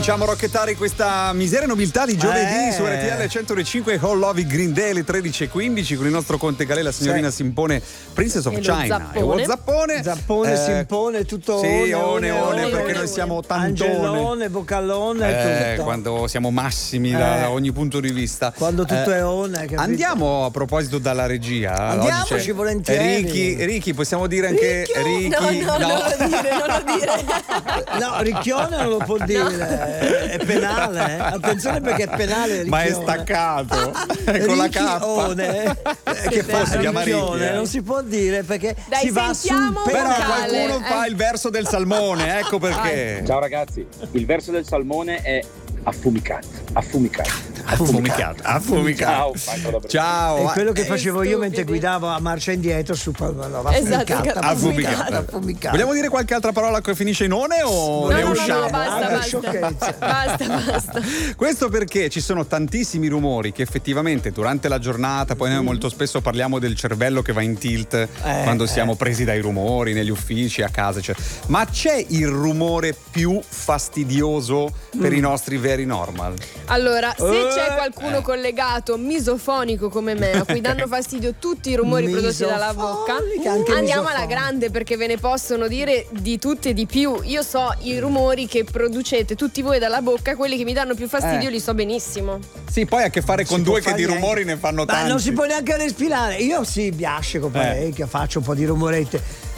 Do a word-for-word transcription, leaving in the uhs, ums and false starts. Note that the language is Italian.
Cominciamo a rocchettare questa miseria nobiltà di giovedì eh. su R T L centocinque con Lovi Green Day alle tredici e quindici con il nostro Conte Galè, la signorina sì. si impone Princess of e China zappone. e lo zappone. Zappone, eh, si impone tutto sì, one, one, one, one, one, perché one, noi siamo tantone. Angelone, Boccalone e Eh, tutto. quando siamo massimi da Eh. ogni punto di vista. Quando tutto Eh, è one, capito? Andiamo a proposito dalla regia. Andiamoci Oggi c'è volentieri. Ricky, Ricky, possiamo dire anche Ricky. No, no, non lo dire, non lo dire. No, Ricchione non lo può dire, è penale, eh. Attenzione perché è penale. Ma è Ricchione. staccato con la K. Ricchione, eh, che bello. fosse Si chiama Ricchione, Ricky, eh. non si può dire perché Dai, si va sul sentiamo Però vocale. qualcuno eh. fa il verso del salmone, ecco perché. Ciao ragazzi, il verso del salmone è affumicato, affumicato. Affumicato, affumicato. Ciao, Franco da Brescia. Ciao. È quello che È facevo io mentre stupidi. guidavo a marcia indietro su no, Esatto, affumicata, Affumicato. affumicata. Vogliamo dire qualche altra parola che finisce in one o No, ne no, no, usciamo? no, basta, Guarda, basta. sciocchezza. Basta, basta. Questo perché ci sono tantissimi rumori che effettivamente durante la giornata, poi noi molto spesso parliamo del cervello che va in tilt quando siamo presi dai rumori negli uffici, a casa, eccetera. Ma c'è il rumore più fastidioso per i nostri veri normal? Allora, se Eh, c'è qualcuno eh. collegato misofonico come me, a cui danno fastidio tutti i rumori prodotti dalla bocca, Misofonica, anche andiamo misofonica. alla grande perché ve ne possono dire di tutte e di più. Io so i rumori che producete tutti voi dalla bocca, quelli che mi danno più fastidio Eh. li so benissimo. Sì, poi ha a che fare con Si può due che fare di niente. rumori ne fanno Ma tanti. non si può neanche respirare. Io sì, biascico parecchio, faccio un po' di rumorette.